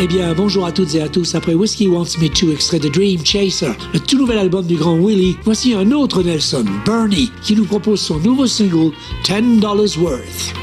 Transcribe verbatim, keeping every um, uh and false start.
Eh bien, bonjour à toutes et à tous. Après Whiskey Wants Me To, extrait de Dream Chaser, le tout nouvel album du grand Willie, voici un autre Nelson, Bernie, qui nous propose son nouveau single, ten dollars Worth.